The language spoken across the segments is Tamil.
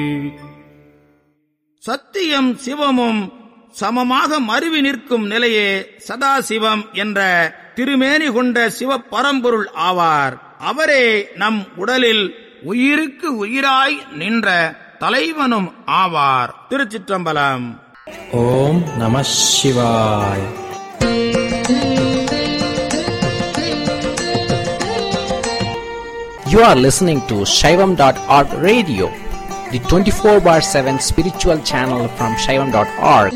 சத்தியம் சிவமும் சமமாக மருவி நிற்கும் நிலையே சதாசிவம் என்ற திருமேனி கொண்ட சிவபரம்பொருள் ஆவார். அவரே நம் உடலில் உயிருக்கு உயிராய் நின்ற தலைவனும் ஆவார். திருச்சிற்றம்பலம். ஓம் நம சிவாய். You are listening to Shaivam.org radio, the 24/7 spiritual channel from Shaivam.org.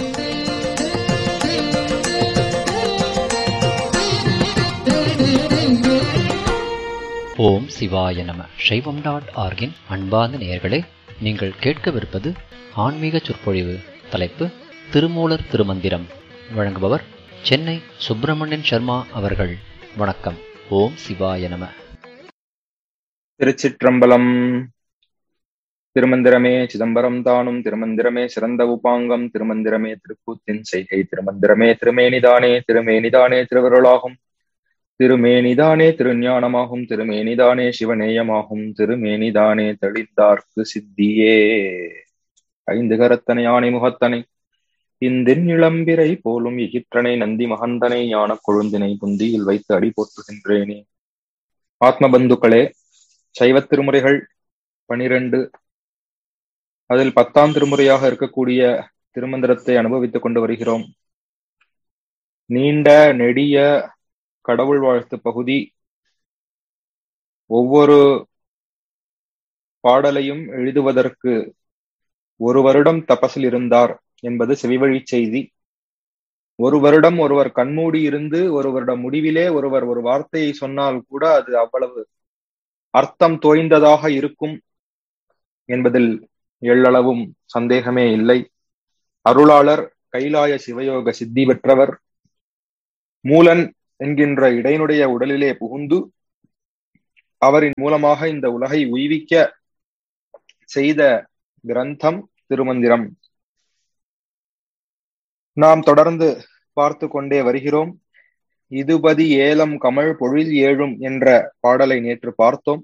ஓம் சிவாய நம. Shaivam.org-இன் அன்பார்ந்த நேயர்களே, நீங்கள் கேட்கவிருப்பது ஆன்மீக சொற்பொழிவு. தலைப்பு திருமூலர் திருமந்திரம். வழங்குபவர் சென்னை சுப்பிரமணியன் சர்மா அவர்கள். வணக்கம். ஓம் சிவாய நம. திருச்சிற்றம்பலம். திருமந்திரமே சிதம்பரம் தானும், திருமந்திரமே சிறந்த உபாங்கம், திருமந்திரமே திருக்கூத்தின் செய்கை, திருமந்திரமே திருமேனிதானே, திருமேனிதானே திருவருளாகும், திருமேனிதானே திருஞானமாகும், திருமேனிதானே சிவநேயமாகும், திருமேனிதானே தெளிந்தார்க்கு சித்தியே. ஐந்து கரத்தனை ஆணை முகத்தனை இந்தின் இளம்பிரை போலும் இகிற்றனை நந்தி மகந்தனை ஞான கொழுந்தினை புந்தியில் வைத்து அடி போற்றுகின்றேனே. ஆத்ம பந்துக்களே, சைவ திருமுறைகள் 12, அதில் 10ஆம் திருமுறையாக இருக்கக்கூடிய திருமந்திரத்தை அனுபவித்துக் கொண்டு வருகிறோம். நீண்ட நெடிய கடவுள் வாழ்த்து பகுதி. ஒவ்வொரு பாடலையும் எழுதுவதற்கு 1 வருடம் தபசில் இருந்தார் என்பது செவிவழி செய்தி. 1 வருடம் ஒருவர் கண்மூடி இருந்து 1 வருடம் முடிவிலே ஒருவர் ஒரு வார்த்தையை சொன்னால் கூட அது அவ்வளவு அர்த்தம் தோய்ந்ததாக இருக்கும் என்பதில் எள்ளளவும் சந்தேகமே இல்லை. அருளாளர் கைலாய சிவயோக சித்தி பெற்றவர். மூலன் என்கின்ற இடையினுடைய உடலிலே புகுந்து அவரின் மூலமாக இந்த உலகை உய்விக்க செய்த கிரந்தம் திருமந்திரம். நாம் தொடர்ந்து பார்த்து கொண்டே வருகிறோம். இதுபதி ஏலம் கமழ் பொழில் ஏழும் என்ற பாடலை நேற்று பார்த்தோம்.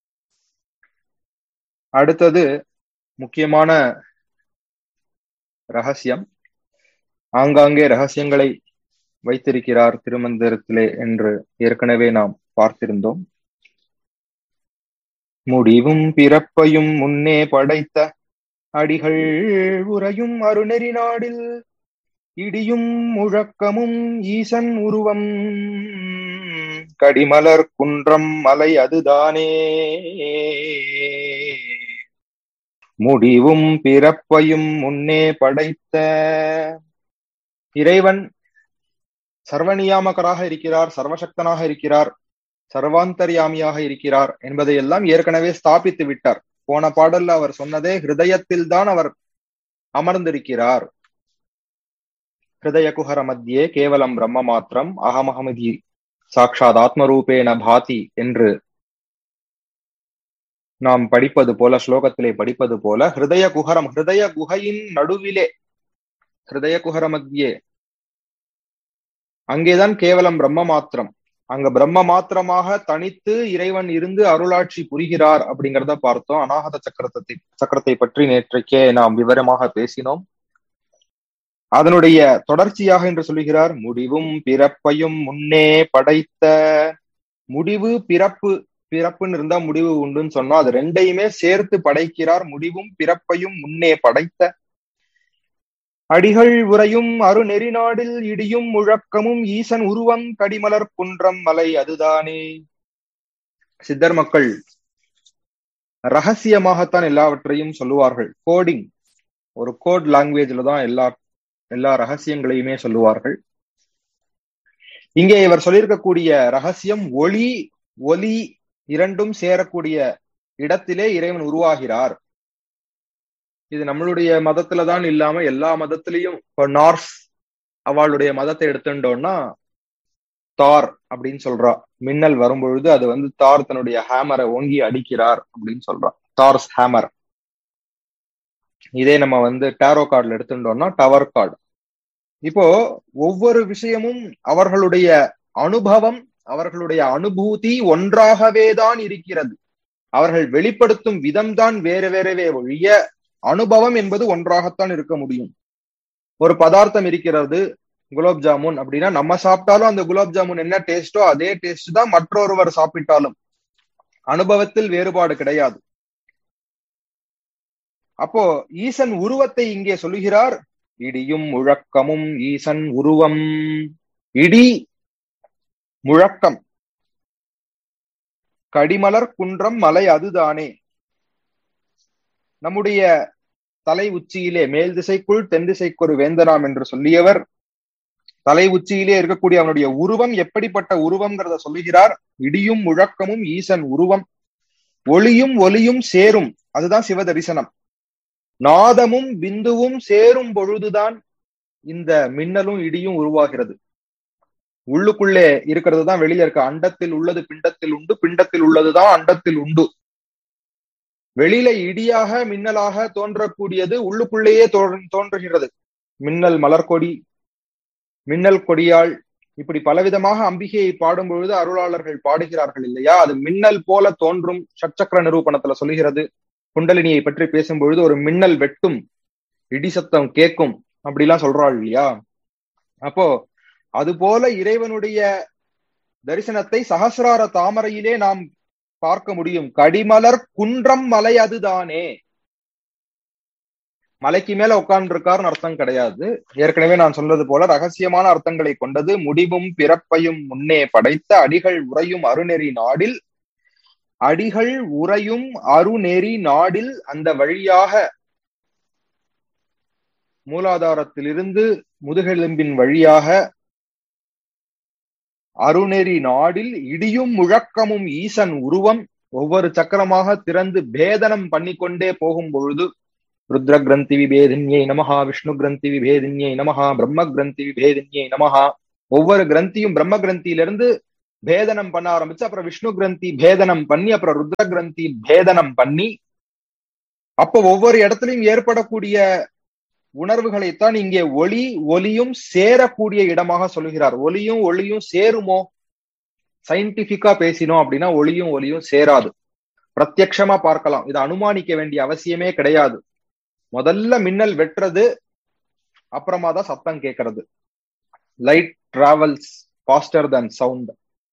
அடுத்தது முக்கியமான ரகசியம். ஆங்காங்கே ரகசியங்களை வைத்திருக்கிறார் திருமந்திரத்திலே என்று ஏற்கனவே நாம் பார்த்திருந்தோம். முடிவும் பிறப்பையும் முன்னே படைத்த அடிகள் உறையும் அருணெறி நாடில் இடியும் முழக்கமும் ஈசன் உருவம் கடிமலர் குன்றம் மலை அதுதானே. முடிவும் பிறப்பையும் முன்னே படைத்த இறைவன் சர்வநியாமகராக இருக்கிறார், சர்வசக்தனாக இருக்கிறார், சர்வாந்தர்யாமியாக இருக்கிறார் என்பதையெல்லாம் ஏற்கனவே ஸ்தாபித்து விட்டார். போன பாடல்ல அவர் சொன்னதே ஹிருதயத்தில் தான் அவர் அமர்ந்திருக்கிறார். ஹிருதய குஹர மத்தியே கேவலம் பிரம்ம மாத்திரம் அகமஹமதி சாக்ஷாத் ஆத்மரூபேன பாதி என்று நாம் படிப்பது போல, ஸ்லோகத்திலே படிப்பது போல, ஹிருதய குஹரம், ஹிருதய குகையின் நடுவிலே, ஹிருதய குஹர மத்தியே, அங்கேதான் கேவலம் பிரம்ம மாத்திரம், அங்க பிரம்ம மாத்திரமாக தனித்து இறைவன் இருந்து அருளாட்சி புரிகிறார் அப்படிங்கிறத பார்த்தோம். அநாகத சக்கரத்தை பற்றி நேற்றைக்கே நாம் விவரமாக பேசினோம். அதனுடைய தொடர்ச்சியாக என்று சொல்லுகிறார், முடிவும் பிறப்பையும் முன்னே படைத்த. முடிவு பிறப்பு, பிறப்புன்னு இருந்தா முடிவு உண்டுன்னு சொன்னோம். அது ரெண்டையுமே சேர்த்து படைக்கிறார். முடிவும் பிறப்பையும் முன்னே படைத்த அடிகள் உறையும் அருநெறி நாடில் இடியும் முழக்கமும் ஈசன் உருவம் கடிமலர் குன்றம் மலை அதுதானே. சித்தர் மக்கள் ரகசியமாகத்தான் எல்லாவற்றையும் சொல்லுவார்கள். கோடிங், ஒரு கோட் லாங்குவேஜ்ல தான் எல்லா ரகசியங்களையுமே சொல்லுவார்கள். இங்கே இவர் சொல்லியிருக்கக்கூடிய ரகசியம் ஒளி ஒலி இரண்டும் சேரக்கூடிய இடத்திலே இறைவன் உருவாகிறார். இது நம்மளுடைய மதத்துலதான் இல்லாம எல்லா மதத்திலையும், இப்போ நார்ஸ் அவளுடைய மதத்தை எடுத்துட்டோம்னா தார் அப்படின்னு சொல்றா. மின்னல் வரும்பொழுது அது தார் தன்னுடைய ஹேமரை ஓங்கி அடிக்கிறார் அப்படின்னு சொல்றான், தார்ஸ் ஹேமர். இதே நம்ம டேரோ கார்டுல எடுத்துட்டோம்னா டவர் கார்டு. இப்போ ஒவ்வொரு விஷயமும் அவர்களுடைய அனுபவம், அவர்களுடைய அனுபூதி ஒன்றாகவே தான் இருக்கிறது. அவர்கள் வெளிப்படுத்தும் விதம்தான் வேற வேறவே ஒழிய அனுபவம் என்பது ஒன்றாகத்தான் இருக்க முடியும். ஒரு பதார்த்தம் இருக்கிறது, குலாப் ஜாமுன் அப்படின்னா, நம்ம சாப்பிட்டாலும் அந்த குலாப் ஜாமுன் என்ன டேஸ்டோ அதே டேஸ்ட் தான் மற்றொருவர் சாப்பிட்டாலும். அனுபவத்தில் வேறுபாடு கிடையாது. அப்போ ஈசன் உருவத்தை இங்கே சொல்லுகிறார். இடியும் முழக்கமும் ஈசன் உருவம். இடி முழக்கம், கடிமலர் குன்றம் மலை அதுதானே. நம்முடைய தலை உச்சியிலே மேல் திசைக்குள் தென் திசைக்கு ஒரு வேந்தனாம் என்று சொல்லியவர் தலை உச்சியிலே இருக்கக்கூடிய அவனுடைய உருவம் எப்படிப்பட்ட உருவம்ங்கிறத சொல்லுகிறார். இடியும் முழக்கமும் ஈசன் உருவம். ஒளியும் ஒலியும் சேரும், அதுதான் சிவ தரிசனம். நாதமும் பிந்துவும் சேரும் பொழுதுதான் இந்த மின்னலும் இடியும் உருவாகிறது. உள்ளுக்குள்ளே இருக்கிறது தான் வெளியே இருக்க. அண்டத்தில் உள்ளது பிண்டத்தில் உண்டு, பிண்டத்தில் உள்ளதுதான் அண்டத்தில் உண்டு. வெளியில இடியாக மின்னலாக தோன்றக்கூடியது உள்ளுக்குள்ளேயே தோன்றுகிறது. மின்னல் மலர்கொடி, மின்னல் கொடியாள், இப்படி பலவிதமாக அம்பிகையை பாடும் பொழுது அருளாளர்கள் பாடுகிறார்கள் இல்லையா? அது மின்னல் போல தோன்றும். ஷட்சக்கர நிரூபணத்துல சொல்லுகிறது. குண்டலினியை பற்றி பேசும்பொழுது ஒரு மின்னல் வெட்டும், இடி சத்தம் கேட்கும், அப்படிலாம் சொல்றாள் இல்லையா? அப்போ அது போல இறைவனுடைய தரிசனத்தை சகசிரார தாமரையிலே நாம் பார்க்க முடியும். கடிமலர் குன்றம் மலை அதுதானே. மலைக்கு மேல உட்கார்ந்து இருக்காருன்னு அர்த்தம் கிடையாது. ஏற்கனவே நான் சொல்றது போல ரகசியமான அர்த்தங்களை கொண்டது. முடிவும் பிறப்பையும் முன்னே படைத்த அடிகள் உறையும் அருநெறி நாடில், அடிகள் உறையும் அருநெறி நாடில், அந்த வழியாக மூலாதாரத்திலிருந்து முதுகெலும்பின் வழியாக அருநெறி நாடில் இடியும் முழக்கமும் ஈசன் உருவம். ஒவ்வொரு சக்கரமாக திறந்து பேதனம் பண்ணிக்கொண்டே போகும் பொழுது ருத்ர கிரந்தி விபேதின்யை நமஹா, விஷ்ணு கிரந்தி விபேதின்யை நமஹா, பிரம்ம கிரந்தி விபேதின்யை நமஹா. ஒவ்வொரு கிரந்தியும் பிரம்ம கிரந்தியிலிருந்து பேதனம் பண்ண ஆரம்பிச்சு, அப்புறம் விஷ்ணு கிரந்தி பேதனம் பண்ணி, அப்புறம் ருத்ர கிரந்தி பேதனம் பண்ணி, அப்ப ஒவ்வொரு இடத்துலையும் ஏற்படக்கூடிய உணர்வுகளைத்தான் இங்கே ஒளி ஒலியும் சேரக்கூடிய இடமாக சொல்லுகிறார். ஒலியும் ஒளியும் சேருமோ? சயின்டிபிக்கா பேசினோம் அப்படின்னா ஒளியும் ஒலியும் சேராது. பிரத்யக்ஷமா பார்க்கலாம். இதை அனுமானிக்க வேண்டிய அவசியமே கிடையாது. முதல்ல மின்னல் வெட்டுறது, அப்புறமா தான் சத்தம் கேட்கறது. Light travels pastor than sound.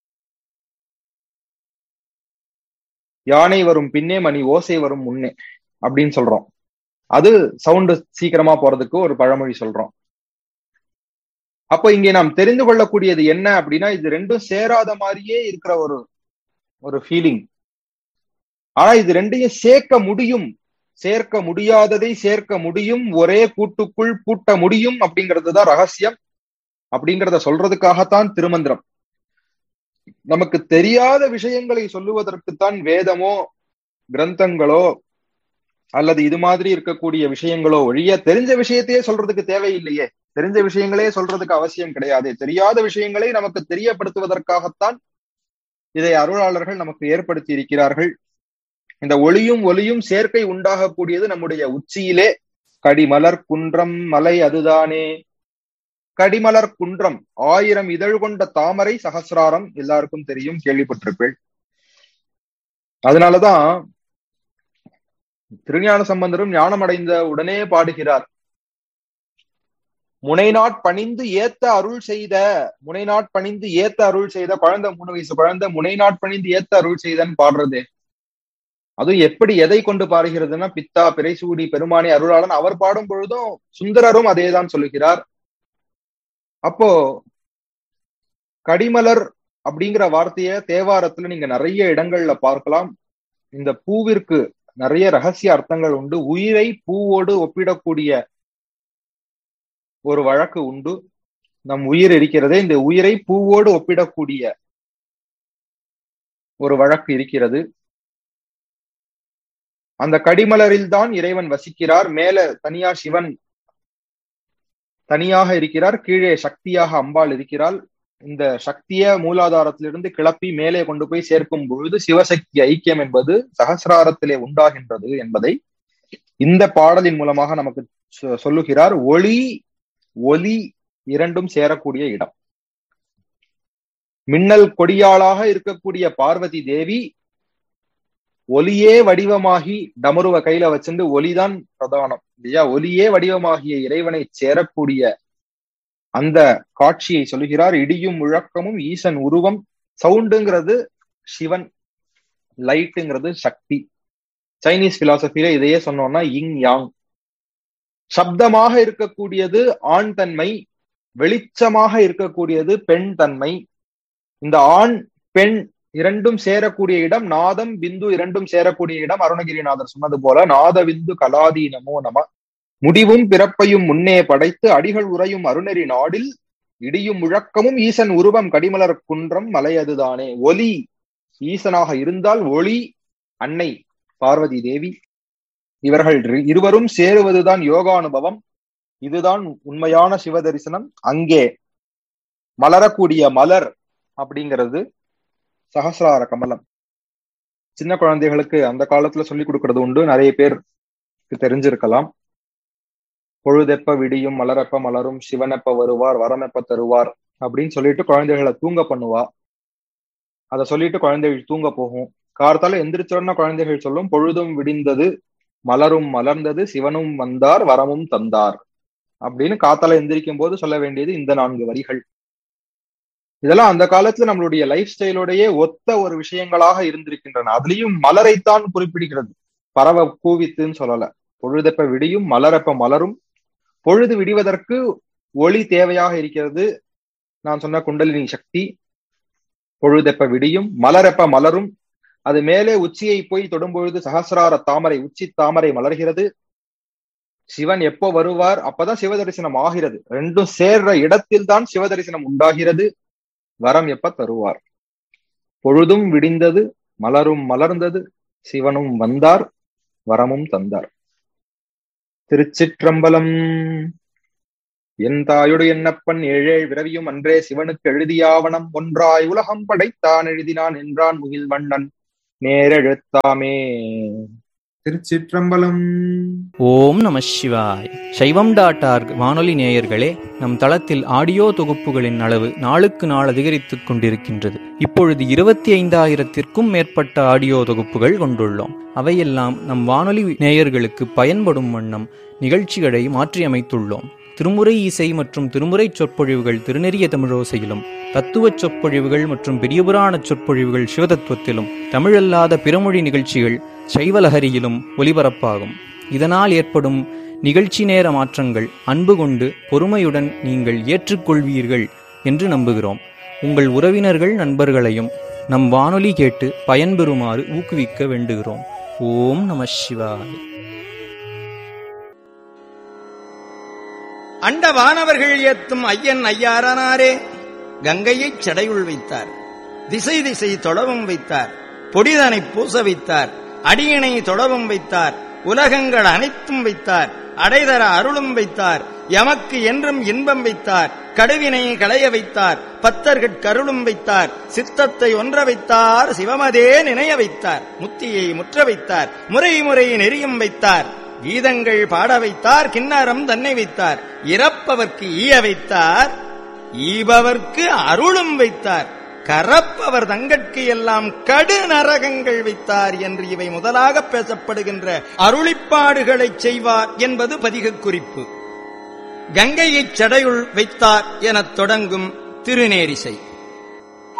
யானை வரும் பின்னே மணி ஓசை வரும் முன்னே அப்படின்னு சொல்றோம். அது சவுண்டு சீக்கிரமா போறதுக்கு ஒரு பழமொழி சொல்றோம். அப்போ இங்கே நாம் தெரிந்து கொள்ளக்கூடியது என்ன அப்படின்னா, இது ரெண்டும் சேராத மாதிரியே இருக்கிற ஒரு ஃபீலிங். ஆனா இது ரெண்டையும் சேர்க்க முடியும். சேர்க்க முடியாததை சேர்க்க முடியும், ஒரே கூட்டுக்குள் பூட்ட முடியும் அப்படிங்கிறது தான் ரகசியம். அப்படிங்கிறத சொல்றதுக்காகத்தான் திருமந்திரம். நமக்கு தெரியாத விஷயங்களை சொல்லுவதற்குத்தான் வேதமோ கிரந்தங்களோ அல்லது இது மாதிரி இருக்கக்கூடிய விஷயங்களோ ஒழிய தெரிஞ்ச விஷயத்தையே சொல்றதுக்கு தேவையில்லையே. தெரிஞ்ச விஷயங்களே சொல்றதுக்கு அவசியம் கிடையாது. தெரியாத விஷயங்களை நமக்கு தெரியப்படுத்துவதற்காகத்தான் இதை அருளாளர்கள் நமக்கு ஏற்படுத்தி இருக்கிறார்கள். இந்த ஒளியும் ஒலியும் சேர்க்கை உண்டாகக்கூடியது நம்முடைய உச்சியிலே. கடிமலர் குன்றம் மலை அதுதானே. கடிமலர் குன்றம், 1000 இதழ் கொண்ட தாமரை சகசிராரம், எல்லாருக்கும் தெரியும், கேள்விப்பட்டிருப்பேன். அதனாலதான் திருஞான சம்பந்தரும் ஞானம் அடைந்த உடனே பாடுகிறார், முனைநாட் பணிந்து ஏத்த அருள் செய்த. முனைநாட் பணிந்து ஏத்த அருள் செய்த குழந்தை, 3 வயசு குழந்தை முனைநாட் பணிந்து ஏத்த அருள் செய்தன்னு பாடுறது. அதுவும் எப்படி எதை கொண்டு பாடுகிறதுன்னா, பித்தா பிறைசூடி பெருமானி அருளாளன் அவர் பாடும் பொழுதும் சுந்தரரும் அதேதான் சொல்லுகிறார். அப்போ கடிமலர் அப்படிங்கிற வார்த்தைய தேவாரத்துல நீங்க நிறைய இடங்கள்ல பார்க்கலாம். இந்த பூவிற்கு நிறைய ரகசிய அர்த்தங்கள் உண்டு. உயிரை பூவோடு ஒப்பிடக்கூடிய ஒரு வழக்கு உண்டு. நம் உயிர் இருக்கிறதே, இந்த உயிரை பூவோடு ஒப்பிடக்கூடிய ஒரு வழக்கு இருக்கிறது. அந்த கடிமலரில் தான் இறைவன் வசிக்கிறார். மேல தனியா சிவன் தனியாக இருக்கிறார், கீழே சக்தியாக அம்பாள் இருக்கிறாள். இந்த சக்திய மூலாதாரத்திலிருந்து கிளப்பி மேலே கொண்டு போய் சேர்க்கும் பொழுது சிவசக்தி ஐக்கியம் என்பது சகசிராரத்திலே உண்டாகின்றது என்பதை இந்த பாடலின் மூலமாக நமக்கு சொல்லுகிறார். ஒளி ஒலி இரண்டும் சேரக்கூடிய இடம். மின்னல் கொடியாளாக இருக்கக்கூடிய பார்வதி தேவி ஒலியே வடிவமாகி டமருவ கையில வச்சுட்டு ஒலிதான் பிரதானம் இல்லையா? ஒலியே வடிவமாகிய இறைவனை சேரக்கூடிய அந்த காட்சியை சொல்லுகிறார். இடியும் முழக்கமும் ஈசன் உருவம். சவுண்டுங்கிறது சிவன், லைட்டுங்கிறது சக்தி. சைனீஸ் பிலாசபில இதையே சொன்னோம்னா இங் யாங். சப்தமாக இருக்கக்கூடியது ஆண் தன்மை, வெளிச்சமாக இருக்கக்கூடியது பெண் தன்மை. இந்த ஆண் பெண் இரண்டும் சேரக்கூடிய இடம் நாதம் பிந்து, இரண்டும் சேரக்கூடிய இடம் அருணகிரிநாதர் சொன்னது போல நாத விந்து கலாதி நமோ நம. முடிவும் பிறப்பையும் முன்னே படைத்து அடிகள் உறையும் அருணெறி நாடில் இடியும் முழக்கமும் ஈசன் உருவம் கடிமலர் குன்றம் மலையதுதானே. ஒலி ஈசனாக இருந்தால் ஒளி அன்னை பார்வதி தேவி. இவர்கள் இருவரும் சேருவதுதான் யோகானுபவம். இதுதான் உண்மையான சிவ தரிசனம். அங்கே மலரக்கூடிய மலர் அப்படிங்கிறது சகசிரார கமலம். சின்ன குழந்தைகளுக்கு அந்த காலத்துல சொல்லி கொடுக்கறது உண்டு, நிறைய பேருக்கு தெரிஞ்சிருக்கலாம். பொழுதெப்ப விடியும் மலரெப்ப மலரும் சிவனெப்ப வருவார் வரமெப்ப தருவார் அப்படின்னு சொல்லிட்டு குழந்தைகளை தூங்க பண்ணுவா. அதை சொல்லிட்டு குழந்தைகள் தூங்க போகும். கார்த்தால எந்திரிச்சோன்னா குழந்தைகள் சொல்லும், பொழுதும் விடிந்தது மலரும் மலர்ந்தது சிவனும் வந்தார் வரமும் தந்தார் அப்படின்னு காத்தால எந்திரிக்கும் போது சொல்ல வேண்டியது இந்த 4 வரிகள். இதெல்லாம் அந்த காலத்துல நம்மளுடைய லைஃப் ஸ்டைலோடையே ஒத்த ஒரு விஷயங்களாக இருந்திருக்கின்றன. அதுலயும் மலரைத்தான் குறிப்பிடுகிறது, பறவை கூவித்துன்னு சொல்லல. பொழுதெப்ப விடியும் மலரெப்ப மலரும். பொழுது விடிவதற்கு ஒளி தேவையாக இருக்கிறது. நான் சொன்ன குண்டலினி சக்தி. பொழுதெப்ப விடியும் மலரெப்ப மலரும். அது மேலே உச்சியை போய் தொடும்பொழுது சகசிரார தாமரை, உச்சி தாமரை மலர்கிறது. சிவன் எப்போ வருவார் அப்பதான் சிவ தரிசனம் ஆகிறது. ரெண்டும் சேர்ற இடத்தில் தான் சிவ தரிசனம் உண்டாகிறது. வரம் எப்ப தருவார்? பொழுதும் விடிந்தது மலரும் மலர்ந்தது சிவனும் வந்தார் வரமும் தந்தார். திருச்சிற்றம்பலம். என் தாயுடு என்னப்பன் ஏழேழ் விரவியும் அன்றே சிவனுக்கு எழுதியாவனம் ஒன்றாய் உலகம் படைத்தான் எழுதினான் என்றான் முகில் வண்ணன் நேரெழுத்தாமே. திருச்சிற்றம்பலம். ஓம் நம சிவாய். சைவம்.org வானொலி நேயர்களே, நம் தளத்தில் ஆடியோ தொகுப்புகளின் அளவு நாளுக்கு நாள் அதிகரித்துக் கொண்டிருக்கின்றது. இப்பொழுது 25,000த்திற்கும் மேற்பட்ட ஆடியோ தொகுப்புகள் கொண்டுள்ளோம். அவையெல்லாம் நம் வானொலி நேயர்களுக்கு பயன்படும் வண்ணம் நிகழ்ச்சிகளை மாற்றியமைத்துள்ளோம். திருமுறை இசை மற்றும் திருமுறை சொற்பொழிவுகள் திருநெறிய தமிழோசையிலும், தத்துவச் சொற்பொழிவுகள் மற்றும் பெரியபுராண சொற்பொழிவுகள் சிவதத்துவத்திலும், தமிழல்லாத பிறமொழி நிகழ்ச்சிகள் சைவலஹரியிலும் ஒலிபரப்பாகும். இதனால் ஏற்படும் நிகழ்ச்சி நேர மாற்றங்கள் அன்பு கொண்டு பொறுமையுடன் நீங்கள் ஏற்றுக்கொள்வீர்கள் என்று நம்புகிறோம். உங்கள் உறவினர்கள் நண்பர்களையும் நம் வானொலி கேட்டு பயன்பெறுமாறு ஊக்குவிக்க வேண்டுகிறோம். ஓம் நம சிவாய். அண்ட வானவர்கள் ஏத்தும் ஐயன் ஐயாரனாரே கங்கையைச் சடையுள் வைத்தார். திசை திசை தொழவும் வைத்தார். பொடிதனை பூச வைத்தார். அடியினை தொழவும் வைத்தார். உலகங்கள் அனைத்தும் வைத்தார். அடைதர அருளும் வைத்தார். எமக்கு என்றும் இன்பம் வைத்தார். கடுவினை களைய வைத்தார். பத்தர்கள் கருளும் வைத்தார். சித்தத்தை ஒன்ற வைத்தார். சிவமதே நினைய வைத்தார். முத்தியை முற்ற வைத்தார். முறை முறை நெறியும் வைத்தார். கீதங்கள் பாட வைத்தார். கிண்ணறம் தன்னை வைத்தார். இறப்பவர்க்கு ஈய வைத்தார். ஈபவர்க்கு அருளும் வைத்தார். கரப்பவர் தங்கட்கு எல்லாம் கடு நரகங்கள் வைத்தார் என்று இவை முதலாக பேசப்படுகின்ற அருளிப்பாடுகளை செய்வார் என்பது பதிக குறிப்பு. கங்கையைச் சடையுள் வைத்தார் எனத் தொடங்கும் திருநேரிசை.